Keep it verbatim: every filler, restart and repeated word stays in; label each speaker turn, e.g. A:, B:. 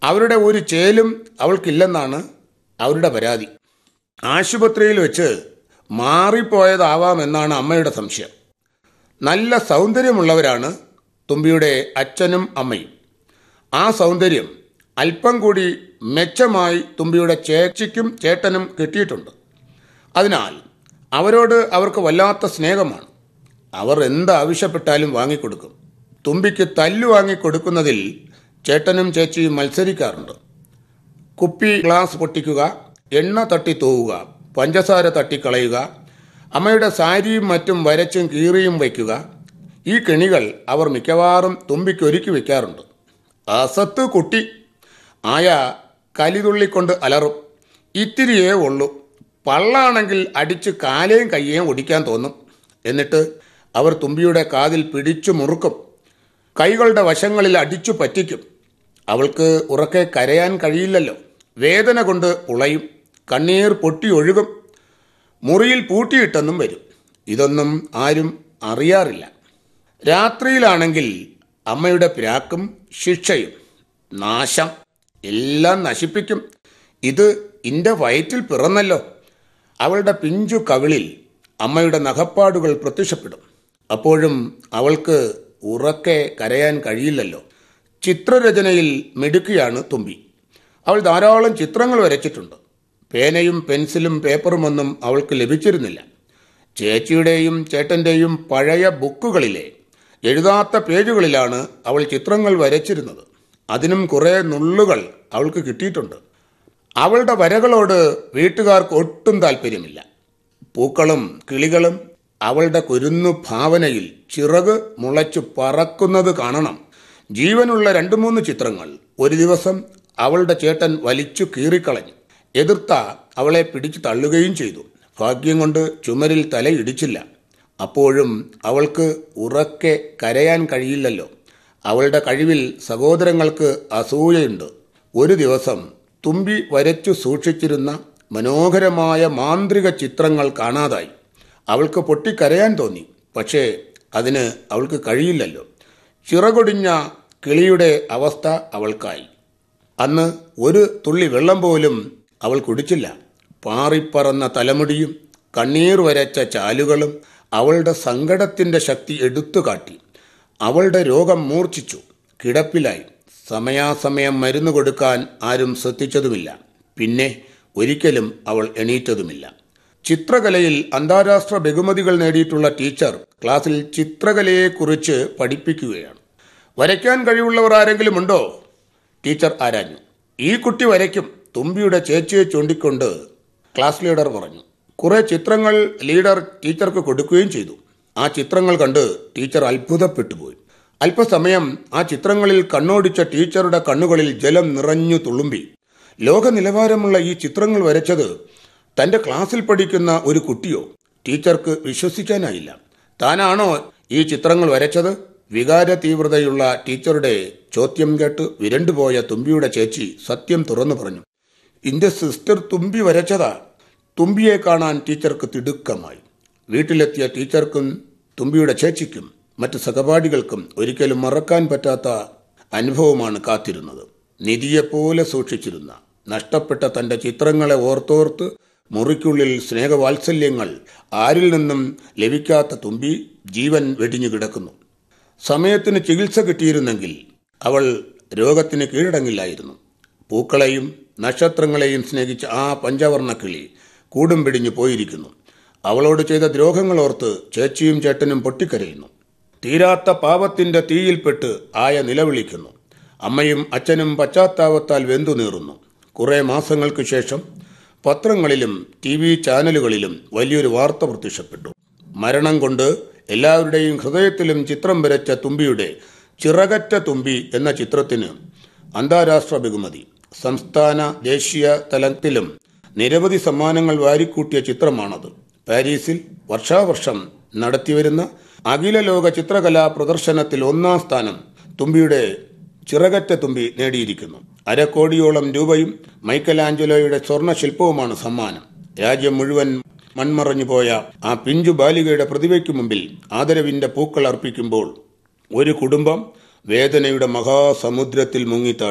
A: അവരുടെ ഒരു ചേലും അവൾക്കില്ലെന്നാണ് അവരുടെ പരാതി. ആശുപത്രിയിൽ വെച്ച് മാറിപ്പോയതാവാമെന്നാണ് അമ്മയുടെ സംശയം. നല്ല സൗന്ദര്യമുള്ളവരാണ് തുമ്പിയുടെ അച്ഛനും അമ്മയും. ആ സൗന്ദര്യം അല്പം കൂടി മെച്ചമായി തുമ്പിയുടെ ചേച്ചിക്കും ചേട്ടനും കിട്ടിയിട്ടുണ്ട്. അതിനാൽ അവരോട് അവർക്ക് വല്ലാത്ത സ്നേഹമാണ്. അവർ എന്ത് ആവശ്യപ്പെട്ടാലും വാങ്ങിക്കൊടുക്കും. തുമ്പിക്ക് തല്ലു വാങ്ങിക്കൊടുക്കുന്നതിൽ ചേട്ടനും ചേച്ചിയും മത്സരിക്കാറുണ്ട്. കുപ്പി ഗ്ലാസ് പൊട്ടിക്കുക, എണ്ണ തട്ടി തൂവുക, പഞ്ചസാര തട്ടിക്കളയുക, അമ്മയുടെ സാരിയും മറ്റും വരച്ചും കീറിയും വയ്ക്കുക, ഈ കെണികൾ അവർ മിക്കവാറും തുമ്പിക്ക് ഒരുക്കി വയ്ക്കാറുണ്ട്. അസത്ത് കുട്ടി ആയ കലിതുള്ളിക്കൊണ്ട് അലറും. ഇത്തിരിയേ ഉള്ളൂ. പള്ളാണെങ്കിൽ അടിച്ച് കാലേയും കയ്യേയും ഒടിക്കാൻ തോന്നും. എന്നിട്ട് അവർ തുമ്പിയുടെ കാതിൽ പിടിച്ചു മുറുക്കും. കൈകളുടെ വശങ്ങളിൽ അടിച്ചു പറ്റിക്കും. അവൾക്ക് ഉറക്കെ കരയാൻ കഴിയില്ലല്ലോ. വേദന കൊണ്ട് ഉളയും. കണ്ണീർ പൊട്ടി ഒഴുകും. മുറിയിൽ പൂട്ടിയിട്ടെന്നും വരും. ഇതൊന്നും ആരും അറിയാറില്ല. രാത്രിയിലാണെങ്കിൽ അമ്മയുടെ പിരാക്കും ശിക്ഷയും. നാശം എല്ലാം നശിപ്പിക്കും. ഇത് ഇന്റെ വയറ്റിൽ പിറന്നല്ലോ. അവളുടെ പിഞ്ചു കവിളിൽ അമ്മയുടെ നഖപ്പാടുകൾ പ്രത്യക്ഷപ്പെടും. അപ്പോഴും അവൾക്ക് ഉറക്കെ കരയാൻ കഴിയില്ലല്ലോ. ചിത്രരചനയിൽ മിടുക്കിയാണ് തുമ്പി. അവൾ ധാരാളം ചിത്രങ്ങൾ വരച്ചിട്ടുണ്ട്. പേനയും പെൻസിലും പേപ്പറുമൊന്നും അവൾക്ക് ലഭിച്ചിരുന്നില്ല. ചേച്ചിയുടെയും ചേട്ടൻ്റെയും പഴയ ബുക്കുകളിലെ എഴുതാത്ത പേജുകളിലാണ് അവൾ ചിത്രങ്ങൾ വരച്ചിരുന്നത്. അതിനും കുറേ നുള്ളുകൾ അവൾക്ക് കിട്ടിയിട്ടുണ്ട്. അവളുടെ വരകളോട് വീട്ടുകാർക്ക് ഒട്ടും താല്പര്യമില്ല. പൂക്കളും കിളികളും അവളുടെ കുരുന്നു ഭാവനയിൽ ചിറക് മുളച്ചു പറക്കുന്നത് കാണണം. ജീവനുള്ള രണ്ടു മൂന്ന് ചിത്രങ്ങൾ ഒരു ദിവസം അവളുടെ ചേട്ടൻ വലിച്ചു കീറിക്കളഞ്ഞു. എതിർത്ത അവളെ പിടിച്ചു തള്ളുകയും ചെയ്തു. ഭാഗ്യം കൊണ്ട് ചുമരിൽ തലയിടിച്ചില്ല. അപ്പോഴും അവൾക്ക് ഉറക്കെ കരയാൻ കഴിയില്ലല്ലോ. അവളുടെ കഴിവിൽ സഹോദരങ്ങൾക്ക് അസൂയയുണ്ട്. ഒരു ദിവസം തുമ്പി വരച്ചു സൂക്ഷിച്ചിരുന്ന മനോഹരമായ മാന്ത്രിക ചിത്രങ്ങൾ കാണാതായി. അവൾക്ക് പൊട്ടിക്കരയാൻ തോന്നി. പക്ഷേ അതിന് അവൾക്ക് കഴിയില്ലല്ലോ. ചിറകൊടിഞ്ഞ കിളിയുടെ അവസ്ഥ അവൾക്കായി. അന്ന് ഒരു തുള്ളി വെള്ളം പോലും അവൾ കുടിച്ചില്ല. പാറിപ്പറന്ന തലമുടിയും കണ്ണീർ വരച്ച ചാലുകളും അവളുടെ സങ്കടത്തിന്റെ ശക്തി എടുത്തുകാട്ടി. അവളുടെ രോഗം മൂർച്ഛിച്ചു. കിടപ്പിലായി. സമയാസമയം മരുന്ന് കൊടുക്കാൻ ആരും ശ്രദ്ധിച്ചതുമില്ല. പിന്നെ ഒരിക്കലും അവൾ എണീറ്റതുമില്ല. ചിത്രകലയിൽ അന്താരാഷ്ട്ര ബഹുമതികൾ നേടിയിട്ടുള്ള ടീച്ചർ ക്ലാസ്സിൽ ചിത്രകലയെക്കുറിച്ച് പഠിപ്പിക്കുകയാണ്. വരയ്ക്കാൻ കഴിവുള്ളവർ ആരെങ്കിലും ഉണ്ടോ? ടീച്ചർ ആരാഞ്ഞു. ഈ കുട്ടി വരയ്ക്കും, തുമ്പിയുടെ ചേച്ചിയെ ചൂണ്ടിക്കൊണ്ട് ക്ലാസ് ലീഡർ പറഞ്ഞു. കുറെ ചിത്രങ്ങൾ ലീഡർ ടീച്ചർക്ക് കൊടുക്കുകയും ചെയ്തു. ആ ചിത്രങ്ങൾ കണ്ട് ടീച്ചർ അത്ഭുതപ്പെട്ടുപോയി. അല്പസമയം ആ ചിത്രങ്ങളിൽ കണ്ണോടിച്ച ടീച്ചറുടെ കണ്ണുകളിൽ ജലം നിറഞ്ഞു തുളുമ്പി. ലോക നിലവാരമുള്ള ഈ ചിത്രങ്ങൾ വരച്ചത് തന്റെ ക്ലാസ്സിൽ പഠിക്കുന്ന ഒരു കുട്ടിയോ? ടീച്ചർക്ക് വിശ്വസിക്കാനായില്ല. താനാണോ ഈ ചിത്രങ്ങൾ വരച്ചത്? വികാര തീവ്രതയുള്ള ടീച്ചറുടെ ചോദ്യം കേട്ട് വിരണ്ടുപോയ തുമ്പിയുടെ ചേച്ചി സത്യം തുറന്നു പറഞ്ഞു. ഇന്റെ സിസ്റ്റർ തുമ്പി വരച്ചതാ. തുമ്പിയെ കാണാൻ ടീച്ചർക്ക് തിടുക്കമായി. വീട്ടിലെത്തിയ ടീച്ചർക്കും തുമ്പിയുടെ ചേച്ചിക്കും മറ്റ് സഹപാഠികൾക്കും ഒരിക്കലും മറക്കാൻ പറ്റാത്ത അനുഭവമാണ് കാത്തിരുന്നത്. നിധിയെപ്പോലെ സൂക്ഷിച്ചിരുന്ന നഷ്ടപ്പെട്ട തന്റെ ചിത്രങ്ങളെ ഓർത്തോർത്ത് മുറിക്കുള്ളിൽ സ്നേഹവാത്സല്യങ്ങൾ ആരിൽ നിന്നും ലഭിക്കാത്ത തുമ്പി ജീവൻ വെടിഞ്ഞു കിടക്കുന്നു. സമയത്തിന് ചികിത്സ കിട്ടിയിരുന്നെങ്കിൽ അവൾ രോഗത്തിന് കീഴടങ്ങില്ലായിരുന്നു. പൂക്കളെയും നക്ഷത്രങ്ങളെയും സ്നേഹിച്ച ആ പഞ്ചവർണ്ണ കിളി കൂടും പിടിഞ്ഞു പോയിരിക്കുന്നു. അവളോട് ചെയ്ത ദ്രോഹങ്ങൾ ഓർത്ത് ചേച്ചിയും ചേട്ടനും പൊട്ടിക്കരയുന്നു. തീരാത്ത പാപത്തിന്റെ തീയിൽപ്പെട്ട് ആയ നിലവിളിക്കുന്നു. അമ്മയും അച്ഛനും പശ്ചാത്താപത്താൽ വെന്തു നീറുന്നു. കുറെ മാസങ്ങൾക്ക് ശേഷം പത്രങ്ങളിലും ടി വി ചാനലുകളിലും വലിയൊരു വാർത്ത പ്രത്യക്ഷപ്പെട്ടു. മരണം കൊണ്ട് എല്ലാവരുടെയും ഹൃദയത്തിലും ചിത്രം വരച്ച തുമ്പിയുടെ ചിറകറ്റ തുമ്പി എന്ന ചിത്രത്തിന് അന്താരാഷ്ട്ര ബഹുമതി. സംസ്ഥാന ദേശീയ തലത്തിലും നിരവധി സമ്മാനങ്ങൾ വാരിക്കൂട്ടിയ ചിത്രമാണത്. പാരീസിൽ വർഷാവർഷം നടത്തിവരുന്ന അഖില ലോക ചിത്രകലാ പ്രദർശനത്തിൽ ഒന്നാം സ്ഥാനം തുമ്പിയുടെ ചിറകറ്റ തുമ്പി നേടിയിരിക്കുന്നു. അരക്കോടിയോളം രൂപയും മൈക്കലാഞ്ചലോയുടെ സ്വർണ്ണ ശില്പവുമാണ് സമ്മാനം. രാജ്യം മുഴുവൻ മൺമറഞ്ഞു പോയ ആ പിഞ്ചു ബാലികയുടെ പ്രതിഭയ്ക്ക് മുമ്പിൽ ആദരവിന്റെ പൂക്കൾ അർപ്പിക്കുമ്പോൾ ഒരു കുടുംബം വേദനയുടെ മഹാസമുദ്രത്തിൽ മുങ്ങിത്താഴും.